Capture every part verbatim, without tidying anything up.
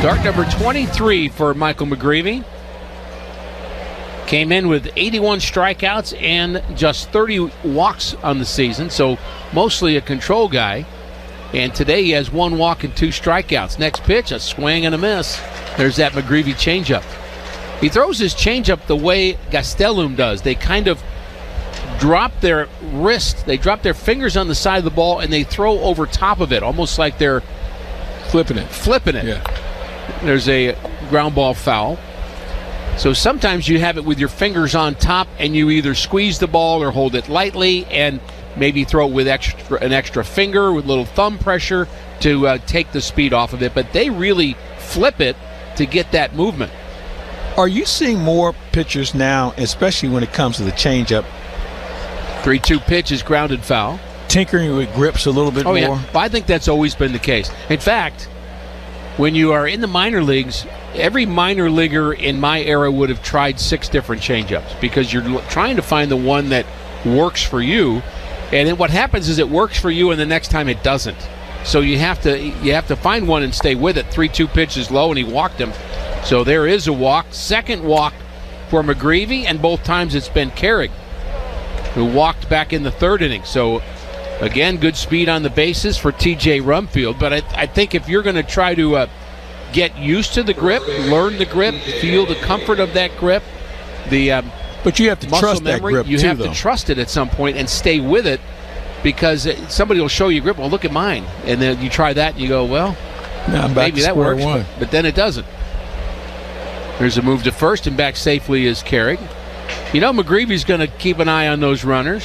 Start number twenty-three for Michael McGreevy. Came in with eighty-one strikeouts and just thirty walks on the season, so mostly a control guy. And today he has one walk and two strikeouts. Next pitch, a swing and a miss. There's that McGreevy changeup. He throws his changeup the way Gastelum does. They kind of drop their wrist, they drop their fingers on the side of the ball, and they throw over top of it, almost like they're flipping it. Flipping it. Yeah. There's a ground ball foul. So sometimes you have it with your fingers on top, and you either squeeze the ball or hold it lightly and maybe throw it with extra, an extra finger with a little thumb pressure to uh, take the speed off of it. But they really flip it to get that movement. Are you seeing more pitchers now, especially when it comes to the changeup? three two pitch is grounded foul. Tinkering with grips a little bit oh, more? Yeah. Well, I think that's always been the case. In fact, when you are in the minor leagues, every minor leaguer in my era would have tried six different changeups because you're trying to find the one that works for you. And then what happens is it works for you, and the next time it doesn't. So you have to you have to find one and stay with it. three two pitch is low, and he walked him. So there is a walk. Second walk for McGreevy, and both times it's been Carrig, who walked back in the third inning. So, again, good speed on the bases for T J Rumfield. But I, I think if you're going to try to uh, get used to the grip, learn the grip, feel the comfort of that grip, the um, but you have to muscle trust memory, that grip you too, have though. to trust it at some point and stay with it, because somebody will show you grip. Well, look at mine, and then you try that and you go, well, now I'm back maybe to that square works, one. but, but then it doesn't. There's a move to first, and back safely is Carrig. You know McGreevy's going to keep an eye on those runners.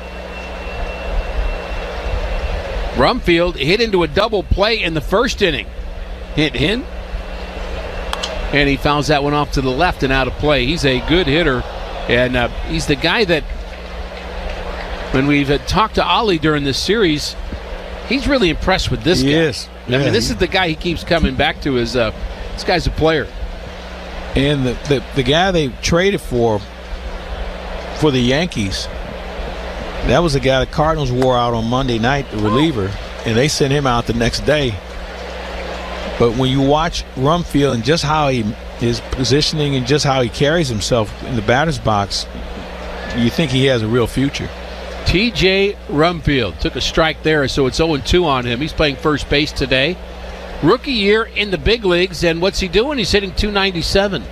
Rumfield hit into a double play in the first inning. Hit in. And he fouls that one off to the left and out of play. He's a good hitter. And uh, he's the guy that, when we've uh, talked to Ollie during this series, he's really impressed with this he guy. Is. I yeah, mean, this he, is the guy he keeps coming back to. Is uh, this guy's a player. And the, the, the guy they traded for, for the Yankees, that was the guy the Cardinals wore out on Monday night, the reliever, and they sent him out the next day. But when you watch Rumfield and just how he his positioning and just how he carries himself in the batter's box, you think he has a real future. T J Rumfield took a strike there, so it's oh and two on him. He's playing first base today. Rookie year in the big leagues, and what's he doing? He's hitting two ninety-seven.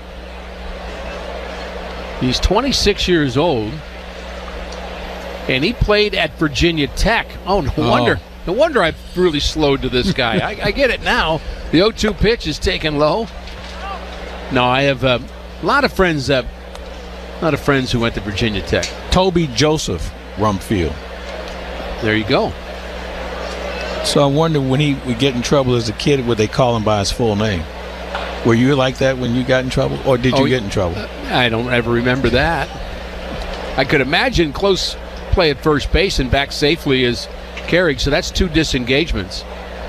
He's twenty-six years old, and he played at Virginia Tech. Oh, no Oh. wonder. No wonder I've really slowed to this guy. I, I get it now. The oh two pitch is taken low. No, I have uh, a lot of friends, uh, a lot of friends who went to Virginia Tech. Toby Joseph Rumfield. There you go. So I wonder when he would get in trouble as a kid, would they call him by his full name? Were you like that when you got in trouble, or did you Oh, get in trouble? I don't ever remember that. I could imagine close play at first base and back safely is Carrig, so that's two disengagements.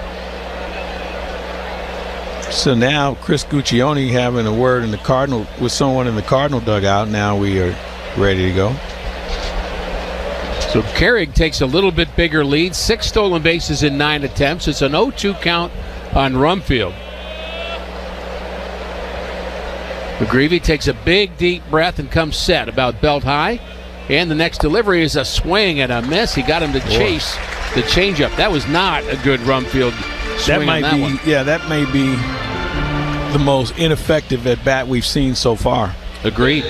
So now Chris Guccione having a word in the Cardinal with someone in the Cardinal dugout. Now we are ready to go. So Carrig takes a little bit bigger lead. Six stolen bases in nine attempts. It's an oh two count on Rumfield. McGreevy takes a big, deep breath and comes set about belt high. And the next delivery is a swing and a miss. He got him to chase the changeup. That was not a good Rumfield swing That might on that be, one. yeah, that may be the most ineffective at bat we've seen so far. Agreed.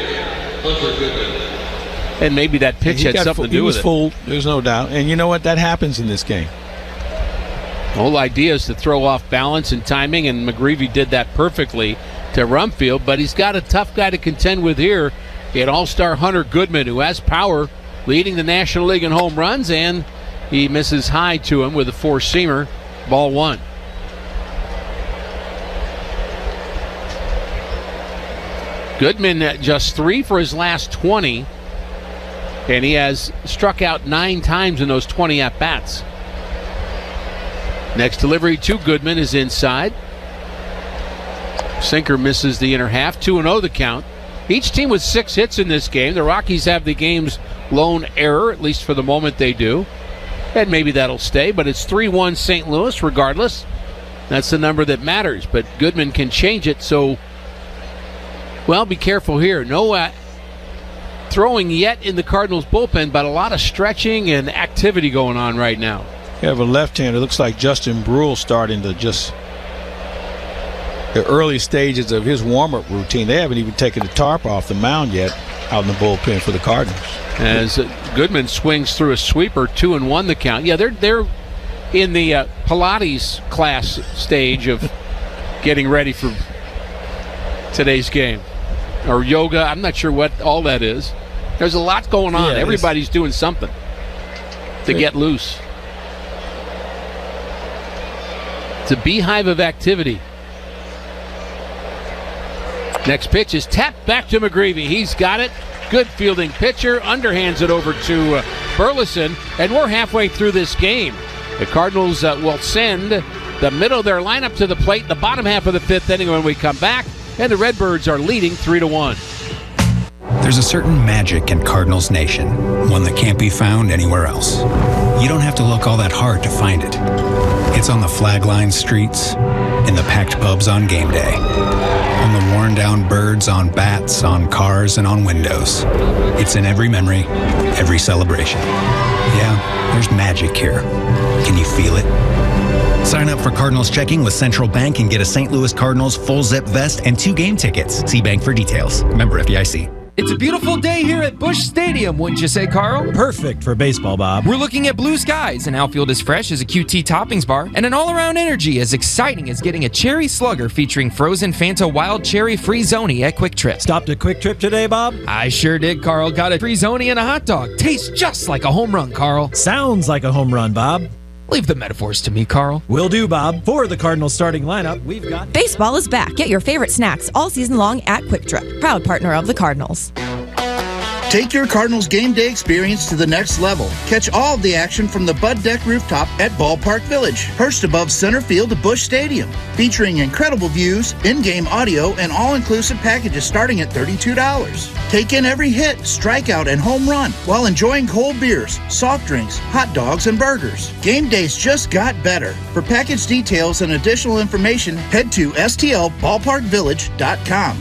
And maybe that pitch He had got something full, to do he was with it. full, there's no doubt. And you know what? That happens in this game. The whole idea is to throw off balance and timing, and McGreevy did that perfectly to Rumfield, but he's got a tough guy to contend with here in All-Star Hunter Goodman, who has power, leading the National League in home runs, and he misses high to him with a four-seamer. Ball one. Goodman at just three for his last twenty, and he has struck out nine times in those twenty at-bats. Next delivery to Goodman is inside. Sinker misses the inner half. two and oh the count. Each team with six hits in this game. The Rockies have the game's lone error, at least for the moment they do. And maybe that'll stay, but it's three one Saint Louis regardless. That's the number that matters, but Goodman can change it, so, well, be careful here. No uh, throwing yet in the Cardinals bullpen, but a lot of stretching and activity going on right now. You have a left-hander. It looks like Justin Brule starting to just the early stages of his warm-up routine. They haven't even taken the tarp off the mound yet out in the bullpen for the Cardinals. As uh, Goodman swings through a sweeper, two and one the count. Yeah, they're they're in the uh, Pilates class stage of getting ready for today's game. Or yoga, I'm not sure what all that is. There's a lot going on. Yeah, everybody's doing something to get loose. It's a beehive of activity. Next pitch is tapped back to McGreevy. He's got it. Good fielding pitcher. Underhands it over to uh, Burleson. And we're halfway through this game. The Cardinals uh, will send the middle of their lineup to the plate, the bottom half of the fifth inning when we come back. And the Redbirds are leading three to one. There's a certain magic in Cardinals Nation, one that can't be found anywhere else. You don't have to look all that hard to find it. It's on the flag-lined streets, in the packed pubs on game day, on the worn-down birds on bats, on cars, and on windows. It's in every memory, every celebration. Yeah, there's magic here. Can you feel it? Sign up for Cardinals Checking with Central Bank and get a Saint Louis Cardinals full-zip vest and two game tickets. See Bank for details. Member F D I C. It's a beautiful day here at Busch Stadium, wouldn't you say, Carl? Perfect for baseball, Bob. We're looking at blue skies, an outfield as fresh as a Q T toppings bar, and an all-around energy as exciting as getting a cherry slugger featuring frozen Fanta Wild Cherry Free-Zoni at Quick Trip. Stopped at Quick Trip today, Bob? I sure did, Carl. Got a Free-Zoni and a hot dog. Tastes just like a home run, Carl. Sounds like a home run, Bob. Leave the metaphors to me, Carl. Will do, Bob. For the Cardinals starting lineup, we've got... Baseball is back. Get your favorite snacks all season long at Quick Trip, proud partner of the Cardinals. Take your Cardinals game day experience to the next level. Catch all of the action from the Bud Deck rooftop at Ballpark Village, perched above center field of Busch Stadium. Featuring incredible views, in-game audio, and all-inclusive packages starting at thirty-two dollars. Take in every hit, strikeout, and home run while enjoying cold beers, soft drinks, hot dogs, and burgers. Game days just got better. For package details and additional information, head to S T L ballpark village dot com.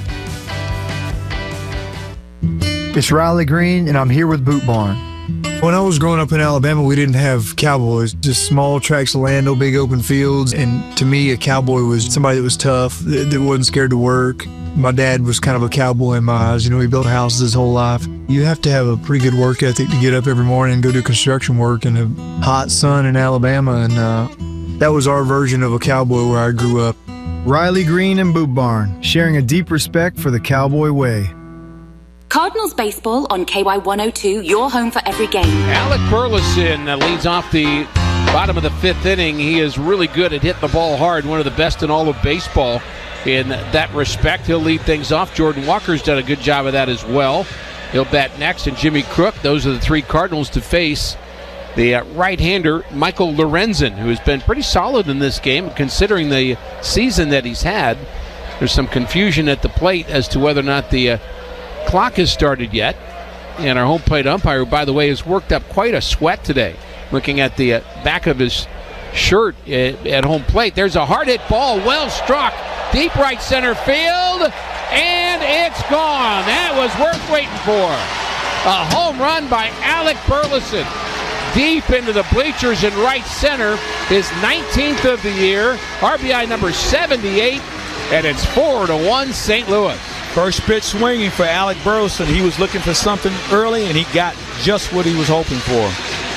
It's Riley Green, and I'm here with Boot Barn. When I was growing up in Alabama, we didn't have cowboys, just small tracts of land, no big open fields. And to me, a cowboy was somebody that was tough, that, that wasn't scared to work. My dad was kind of a cowboy in my eyes. You know, he built houses his whole life. You have to have a pretty good work ethic to get up every morning and go do construction work in the hot sun in Alabama. And uh, that was our version of a cowboy where I grew up. Riley Green and Boot Barn, sharing a deep respect for the cowboy way. Cardinals baseball on K Y one oh two, your home for every game. Alec Burleson uh, leads off the bottom of the fifth inning. He is really good at hitting the ball hard, one of the best in all of baseball in that respect. He'll lead things off. Jordan Walker's done a good job of that as well. He'll bat next, and Jimmy Crook. Those are the three Cardinals to face the uh, right-hander, Michael Lorenzen, who has been pretty solid in this game, considering the season that he's had. There's some confusion at the plate as to whether or not the uh, clock has started yet, and our home plate umpire, who, by the way, has worked up quite a sweat today. Looking at the uh, back of his shirt uh, at home plate, there's a hard hit ball, well struck, deep right center field, and it's gone. That was worth waiting for. A home run by Alec Burleson, deep into the bleachers in right center, his nineteenth of the year, R B I number seventy-eight, and it's four to one Saint Louis. First pitch swinging for Alec Burleson. He was looking for something early, and he got just what he was hoping for.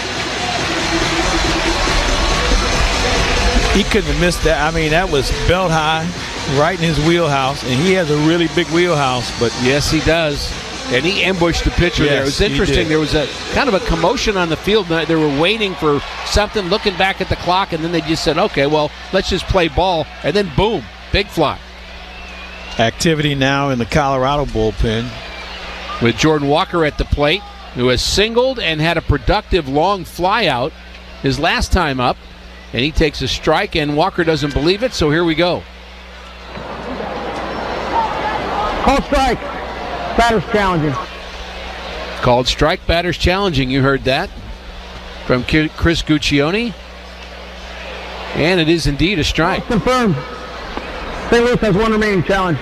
He couldn't have missed that. I mean, that was belt high, right in his wheelhouse, and he has a really big wheelhouse. But yes, he does. And he ambushed the pitcher yes, there. It was interesting. There was a kind of a commotion on the field. They were waiting for something, looking back at the clock, and then they just said, okay, well, let's just play ball. And then, boom, big fly. Activity now in the Colorado bullpen. With Jordan Walker at the plate, who has singled and had a productive long fly out his last time up. And he takes a strike, and Walker doesn't believe it, so here we go. Called strike. Batter's challenging. Called strike, batter's challenging. You heard that from Chris Guccione. And it is indeed a strike. Confirmed. Saint Louis has one remaining challenge.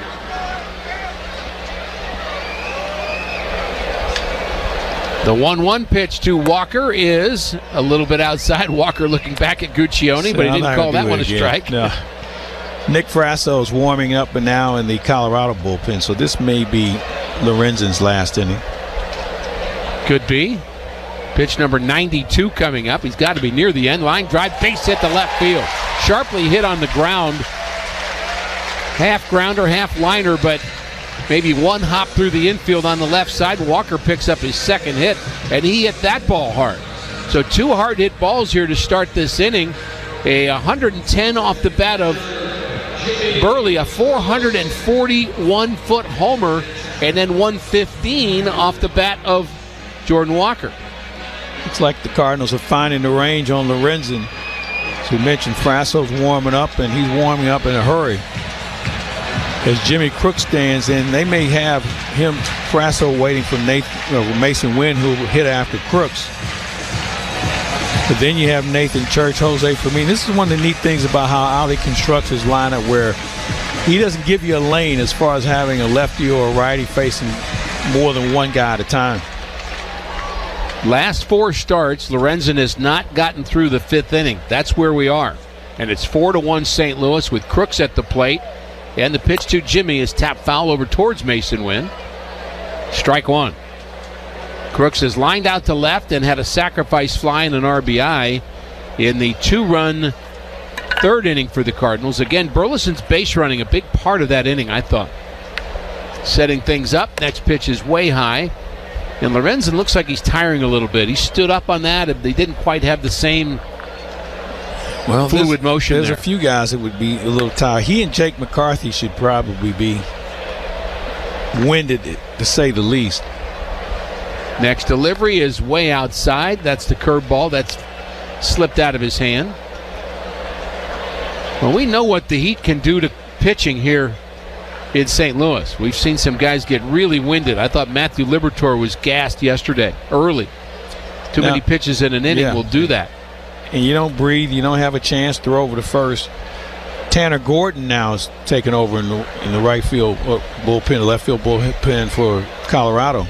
The one one pitch to Walker is a little bit outside. Walker looking back at Guccione, So but he I'm didn't not call gonna that do one a it again. strike. No. Nick Frasso is warming up and now in the Colorado bullpen, so this may be Lorenzen's last inning. Could be. Pitch number ninety-two coming up. He's got to be near the end. Line drive, base hit to left field. Sharply hit on the ground. Half grounder, half liner, but maybe one hop through the infield on the left side. Walker picks up his second hit, and he hit that ball hard. So two hard hit balls here to start this inning. A one hundred ten off the bat of Burley, a four hundred forty-one foot homer, and then one fifteen off the bat of Jordan Walker. Looks like the Cardinals are finding the range on Lorenzen. As we mentioned, Frasso's warming up, and he's warming up in a hurry. As Jimmy Crook stands in, they may have him, Frasso, waiting for Nathan, uh, Mason Wynn, who will hit after Crooks. But then you have Nathan Church, Jose Firmino. This is one of the neat things about how Ali constructs his lineup, where he doesn't give you a lane as far as having a lefty or a righty facing more than one guy at a time. Last four starts, Lorenzen has not gotten through the fifth inning. That's where we are. And it's four to one Saint Louis with Crooks at the plate. And the pitch to Jimmy is tapped foul over towards Mason Wynn. Strike one. Crooks is lined out to left and had a sacrifice fly and an R B I in the two-run third inning for the Cardinals. Again, Burleson's base running, a big part of that inning, I thought. Setting things up. Next pitch is way high. And Lorenzen looks like he's tiring a little bit. He stood up on that, and they didn't quite have the same well, fluid there's, motion There's there. a few guys that would be a little tired. He and Jake McCarthy should probably be winded, to say the least. Next delivery is way outside. That's the curveball that's slipped out of his hand. Well, we know what the Heat can do to pitching here in Saint Louis. We've seen some guys get really winded. I thought Matthew Liberatore was gassed yesterday, early. Too now, many pitches in an inning yeah. will do that. And you don't breathe, you don't have a chance to throw over the first. Tanner Gordon now is taking over in the, in the right field uh, bullpen, the left field bullpen for Colorado.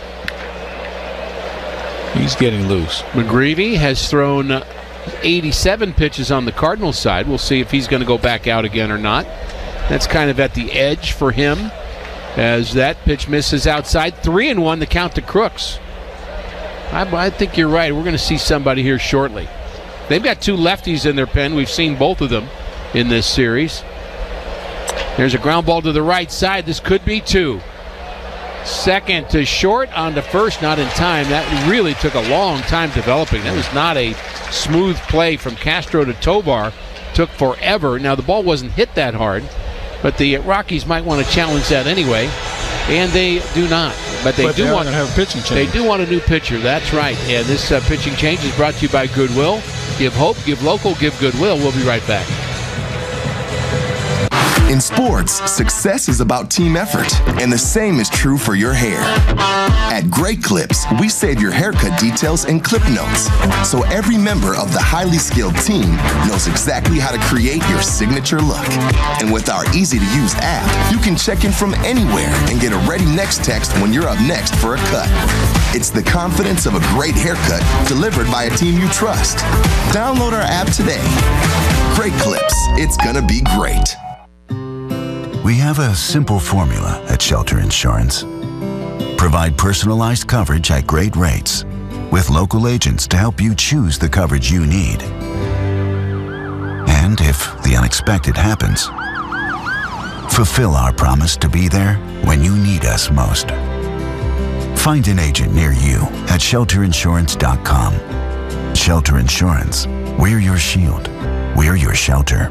He's getting loose. McGreevy has thrown eighty-seven pitches on the Cardinals side. We'll see if he's going to go back out again or not. That's kind of at the edge for him as that pitch misses outside. Three and one, the count to Crooks. I, I think you're right. We're going to see somebody here shortly. They've got two lefties in their pen. We've seen both of them in this series. There's a ground ball to the right side. This could be two. Second to short, on to first, not in time. That really took a long time developing. That was not a smooth play from Castro to Tovar. Took forever. Now, the ball wasn't hit that hard, but the Rockies might want to challenge that anyway, and they do not. But they but do they want to have a pitching change. They do want a new pitcher. That's right. And this uh, pitching change is brought to you by Goodwill. Give hope, give local, give Goodwill. We'll be right back. In sports, success is about team effort, and the same is true for your hair. At Great Clips, we save your haircut details in clip notes, so every member of the highly skilled team knows exactly how to create your signature look. And with our easy-to-use app, you can check in from anywhere and get a ready next text when you're up next for a cut. It's the confidence of a great haircut delivered by a team you trust. Download our app today. Great Clips. It's gonna be great. We have a simple formula at Shelter Insurance. Provide personalized coverage at great rates with local agents to help you choose the coverage you need. And if the unexpected happens, fulfill our promise to be there when you need us most. Find an agent near you at shelter insurance dot com. Shelter Insurance. We're your shield. We're your shelter.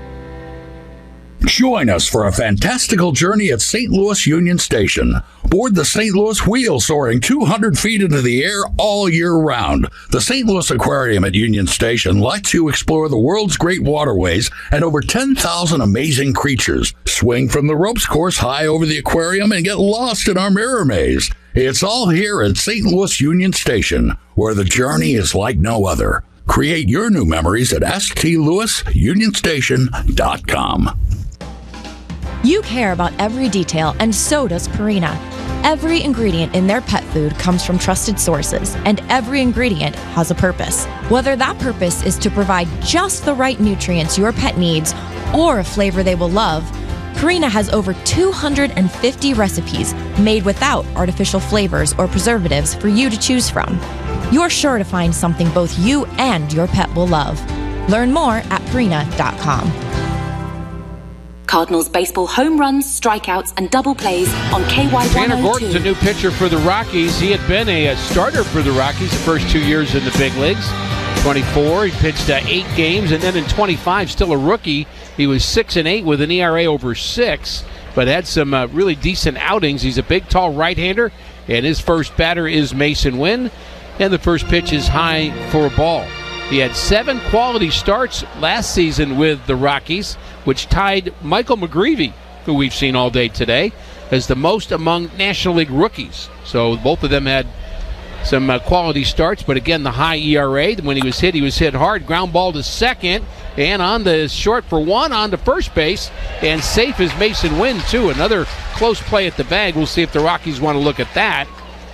Join us for a fantastical journey at Saint Louis Union Station. Board the Saint Louis Wheel, soaring two hundred feet into the air all year round. The Saint Louis Aquarium at Union Station lets you explore the world's great waterways and over ten thousand amazing creatures. Swing from the ropes course high over the aquarium and get lost in our mirror maze. It's all here at Saint Louis Union Station, where the journey is like no other. Create your new memories at S T Lewis Union Station dot com. You care about every detail, and so does Purina. Every ingredient in their pet food comes from trusted sources, and every ingredient has a purpose. Whether that purpose is to provide just the right nutrients your pet needs or a flavor they will love, Purina has over two hundred fifty recipes made without artificial flavors or preservatives for you to choose from. You're sure to find something both you and your pet will love. Learn more at Purina dot com. Cardinals baseball home runs, strikeouts, and double plays on K Y one oh two. Tanner Gordon's a new pitcher for the Rockies. He had been a, a starter for the Rockies the first two years in the big leagues. twenty-four, he pitched uh, eight games, and then in twenty-five, still a rookie, he was six and eight with an E R A over six, but had some uh, really decent outings. He's a big, tall right-hander, and his first batter is Mason Wynn, and the first pitch is high for a ball. He had seven quality starts last season with the Rockies, which tied Michael McGreevy, who we've seen all day today, as the most among National League rookies. So both of them had some uh, quality starts, but again, the high E R A. When he was hit, he was hit hard. Ground ball to second, and on the short for one, on to first base, and safe is Mason Wynn, too. Another close play at the bag. We'll see if the Rockies want to look at that.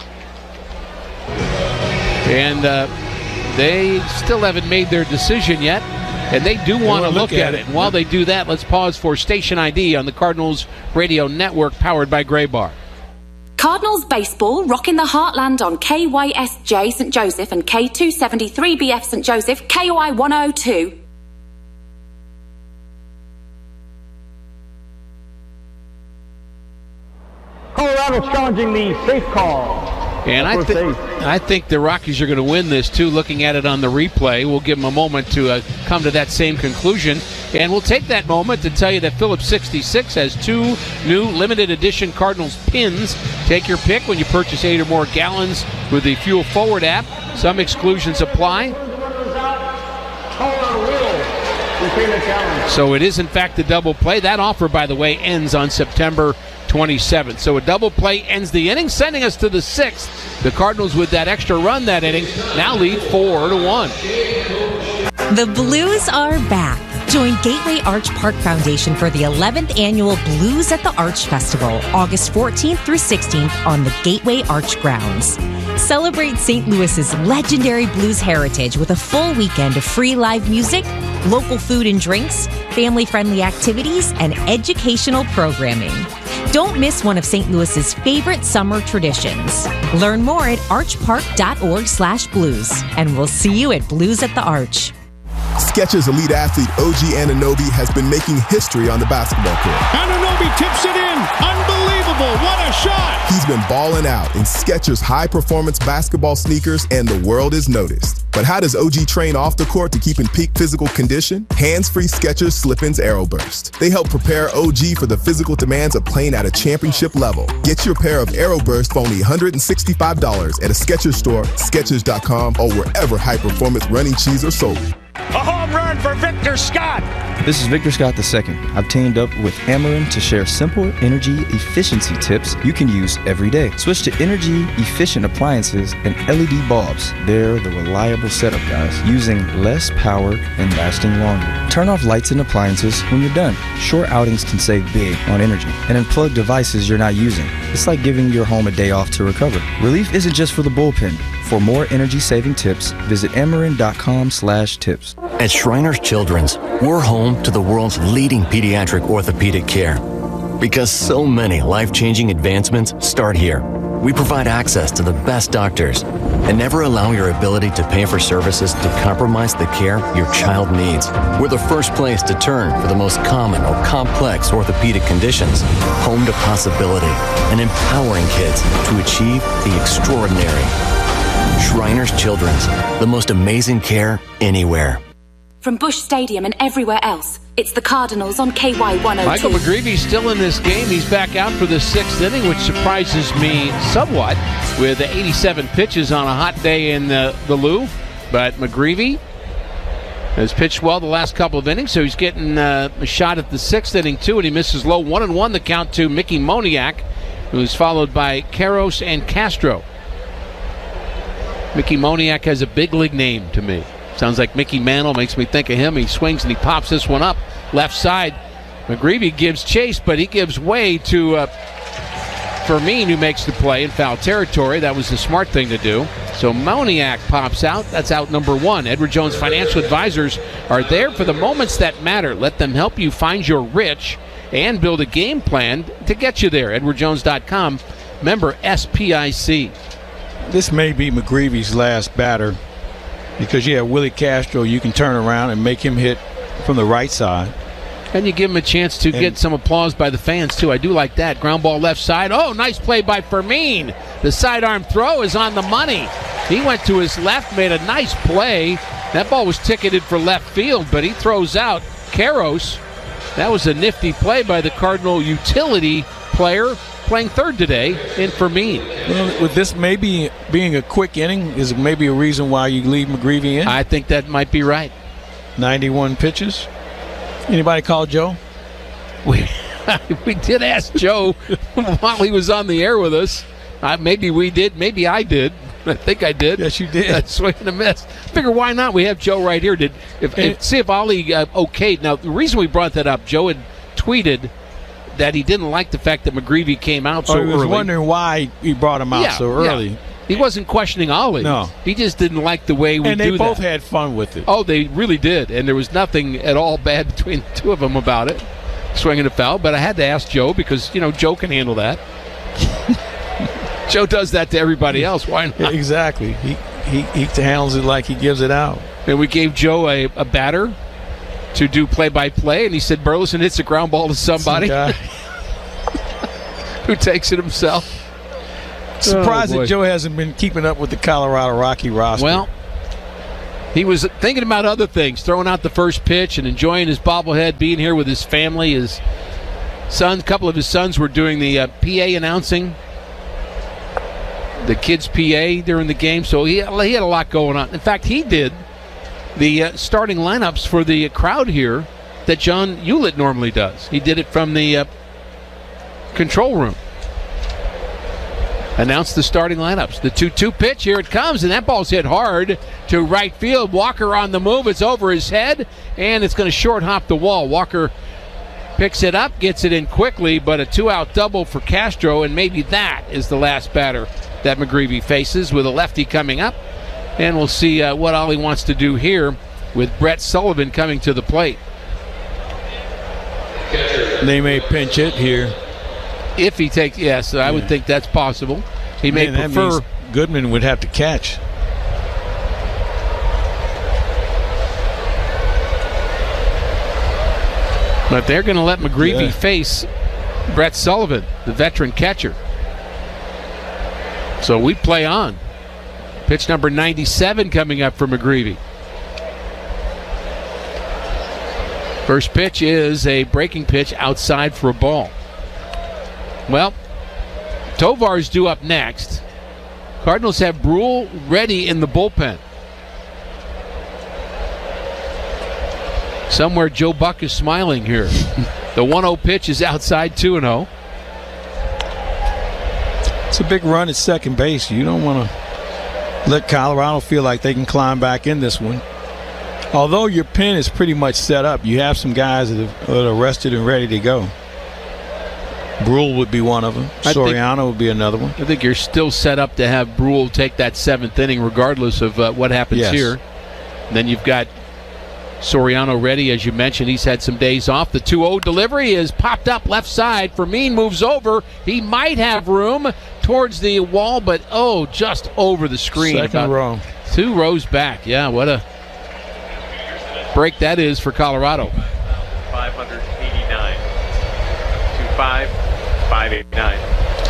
And uh, they still haven't made their decision yet, and they do want to look, look at, at it. it. And while they do that, let's pause for Station I D on the Cardinals Radio Network, powered by Gray Bar. Cardinals baseball rocking the heartland on K Y S J Saint Joseph and K two seventy-three B F Saint Joseph, K O I one oh two. Colorado's challenging the safe call. And I, th- I think the Rockies are going to win this, too, looking at it on the replay. We'll give them a moment to uh, come to that same conclusion. And we'll take that moment to tell you that Phillips sixty-six has two new limited edition Cardinals pins. Take your pick when you purchase eight or more gallons with the Fuel Forward app. Some exclusions apply. So it is, in fact, a double play. That offer, by the way, ends on September twenty-seventh. So a double play ends the inning, sending us to the sixth. The Cardinals, with that extra run that inning, now lead four to one. The Blues are back. Join Gateway Arch Park Foundation for the eleventh annual Blues at the Arch Festival, August fourteenth through sixteenth on the Gateway Arch grounds. Celebrate Saint Louis's legendary blues heritage with a full weekend of free live music, local food and drinks, family-friendly activities, and educational programming. Don't miss one of Saint Louis's favorite summer traditions. Learn more at archpark.org slash blues, and we'll see you at Blues at the Arch. Skechers elite athlete O G Anunoby has been making history on the basketball court. Anunoby tips it in. Unbelievable. What a shot. He's been balling out in Skechers high-performance basketball sneakers, and the world is noticed. But how does O G train off the court to keep in peak physical condition? Hands-free Skechers Slip-ins Aeroburst. They help prepare O G for the physical demands of playing at a championship level. Get your pair of Aeroburst for only one hundred sixty-five dollars at a Skechers store, Skechers dot com, or wherever high-performance running shoes are sold. A home run for Victor Scott. This is Victor Scott the second. I've teamed up with Ameren to share simple energy efficiency tips you can use every day. Switch to energy-efficient appliances and L E D bulbs. They're the reliable setup, guys, using less power and lasting longer. Turn off lights and appliances when you're done. Short outings can save big on energy. And unplug devices you're not using. It's like giving your home a day off to recover. Relief isn't just for the bullpen. For more energy-saving tips, visit Ameren.com slash tips. At Shriners Children's, we're home to the world's leading pediatric orthopedic care. Because so many life-changing advancements start here. We provide access to the best doctors and never allow your ability to pay for services to compromise the care your child needs. We're the first place to turn for the most common or complex orthopedic conditions. Home to possibility and empowering kids to achieve the extraordinary. Shriners Children's, the most amazing care anywhere. From Busch Stadium and everywhere else, it's the Cardinals on K Y one oh two. Michael McGreevy's still in this game. He's back out for the sixth inning, which surprises me somewhat with eighty-seven pitches on a hot day in the, the Lou. But McGreevy has pitched well the last couple of innings, so he's getting uh, a shot at the sixth inning, too, and he misses low. One and one the count to Mickey Moniak, who's followed by Karros and Castro. Mickey Moniak has a big league name to me. Sounds like Mickey Mantle, makes me think of him. He swings and he pops this one up left side. McGreevy gives chase, but he gives way to uh, Fermin, who makes the play in foul territory. That was the smart thing to do. So Moniak pops out. That's out number one. Edward Jones Financial Advisors are there for the moments that matter. Let them help you find your rich and build a game plan to get you there. Edward Jones dot com, member S P I C. This may be McGreevy's last batter because you have Willie Castro. You can turn around and make him hit from the right side. And you give him a chance to and get some applause by the fans, too. I do like that. Ground ball left side. Oh, nice play by Fermin. The sidearm throw is on the money. He went to his left, made a nice play. That ball was ticketed for left field, but he throws out Karros. That was a nifty play by the Cardinal utility player playing third today in Fermin. Well, with this maybe being a quick inning, is maybe a reason why you leave McGreevy in? I think that might be right. ninety-one pitches. Anybody call Joe? We we did ask Joe while he was on the air with us. Uh, maybe we did. Maybe I did. I think I did. Yes, you did. That's swing and a miss. Figure why not? We have Joe right here. Did if, if see if Ollie uh, okayed. Now the reason we brought that up, Joe had tweeted that he didn't like the fact that McGreevy came out so oh, he was early. wondering why he brought him out yeah, so early. Yeah. He wasn't questioning Ollie. No. He just didn't like the way we do that. that. And they both had fun with it. Oh, they really did. And there was nothing at all bad between the two of them about it. Swinging a foul. But I had to ask Joe because, you know, Joe can handle that. Joe does that to everybody else. Why not? Exactly. He, he, he handles it like he gives it out. And we gave Joe a, a batter to do play-by-play. And he said Burleson hits a ground ball to somebody. Some who takes it himself. Surprised oh, that Joe hasn't been keeping up with the Colorado Rocky roster. Well, he was thinking about other things, throwing out the first pitch and enjoying his bobblehead, being here with his family. His son, a couple of his sons were doing the uh, P A announcing, the kids' P A during the game, so he, he had a lot going on. In fact, he did the uh, starting lineups for the crowd here that John Hewlett normally does. He did it from the uh, control room. Announced the starting lineups. The two two pitch, here it comes, and that ball's hit hard to right field. Walker on the move. It's over his head, and it's going to short hop the wall. Walker picks it up, gets it in quickly, but a two-out double for Castro, and maybe that is the last batter that McGreevy faces with a lefty coming up. And we'll see uh, what Ollie wants to do here with Brett Sullivan coming to the plate. They may pinch it here. If he takes, yes, I yeah. would think that's possible. He may Man, prefer. Goodman would have to catch. But they're going to let McGreevy yeah. face Brett Sullivan, the veteran catcher. So we play on. Pitch number ninety-seven coming up for McGreevy. First pitch is a breaking pitch outside for a ball. Well, Tovar's due up next. Cardinals have Brule ready in the bullpen. Somewhere Joe Buck is smiling here. The one oh pitch is outside, two and oh. It's a big run at second base. You don't want to let Colorado feel like they can climb back in this one. Although your pen is pretty much set up, you have some guys that, have, that are rested and ready to go. Brule would be one of them. I Soriano think, would be another one. I think you're still set up to have Brule take that seventh inning regardless of uh, what happens yes. here. And then you've got Soriano ready, as you mentioned. He's had some days off. The two oh delivery is popped up left side. Fermin moves over. He might have room towards the wall, but oh, just over the screen. Second row. Two rows back. Yeah, what a break that is for Colorado. five eighty-nine. two five. five eighty-nine.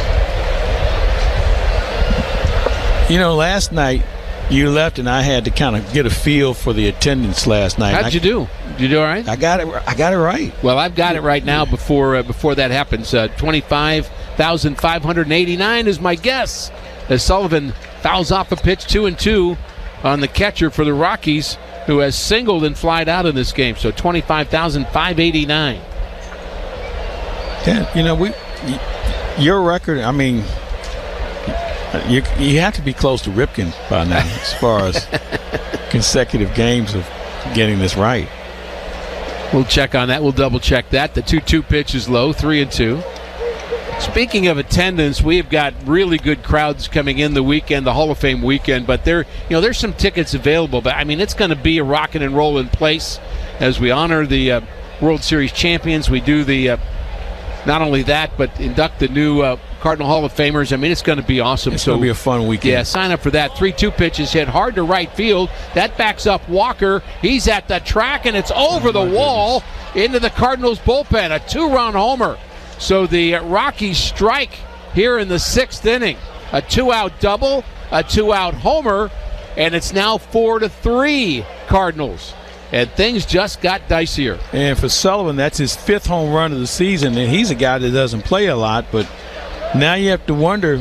You know, last night you left and I had to kind of get a feel for the attendance last night. How'd I, you do? Did you do all right? I got it. I got it right. Well, I've got it right now. Before uh, before that happens, uh, twenty-five thousand five hundred eighty-nine is my guess. As Sullivan fouls off a pitch, two and two on the catcher for the Rockies, who has singled and flied out in this game. So twenty-five thousand five hundred eighty-nine. Yeah, you know we. Your record, I mean, You, you have to be close to Ripken by now as far as consecutive games of getting this right. We'll check on that. We'll double check that. The two two pitch is low, three and two. Speaking of attendance, we've got really good crowds coming in the weekend, the Hall of Fame weekend. But there, you know, there's some tickets available. But I mean, it's going to be a rocking and rolling place as we honor the uh, World Series champions. We do the uh, not only that, but induct the new uh, Cardinal Hall of Famers. I mean, it's going to be awesome. It's so, going to be a fun weekend. Yeah, sign up for that. three two pitch is hit hard to right field. That backs up Walker. He's at the track, and it's over the wall into the Cardinals bullpen. A two-run homer. So the Rockies strike here in the sixth inning. A two-out double, a two-out homer, and it's now four to three Cardinals. And things just got dicier. And for Sullivan, that's his fifth home run of the season, and he's a guy that doesn't play a lot. But now you have to wonder,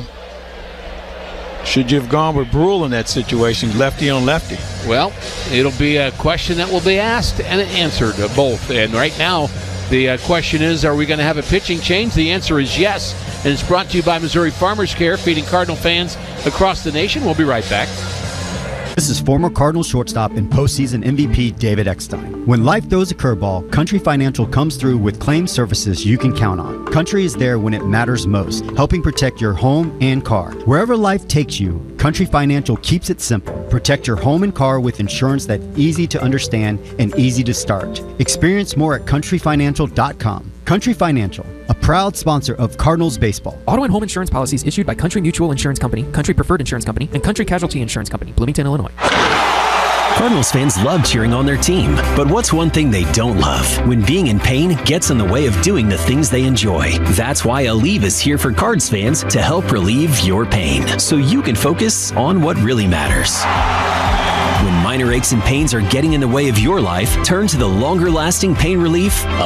should you have gone with Brule in that situation, lefty on lefty? Well, it'll be a question that will be asked and answered, uh, both. And right now, the uh, question is, are we going to have a pitching change? The answer is yes. And it's brought to you by Missouri Farmers Care, feeding Cardinal fans across the nation. We'll be right back. This is former Cardinals shortstop and postseason M V P David Eckstein. When life throws a curveball, Country Financial comes through with claim services you can count on. Country is there when it matters most, helping protect your home and car. Wherever life takes you, Country Financial keeps it simple. Protect your home and car with insurance that's easy to understand and easy to start. Experience more at country financial dot com. Country Financial, a proud sponsor of Cardinals baseball. Auto and home insurance policies issued by Country Mutual Insurance Company, Country Preferred Insurance Company, and Country Casualty Insurance Company, Bloomington, Illinois. Cardinals fans love cheering on their team, but what's one thing they don't love? When being in pain gets in the way of doing the things they enjoy. That's why Aleve is here for Cards fans to help relieve your pain, so you can focus on what really matters. When minor aches and pains are getting in the way of your life, turn to the longer-lasting pain relief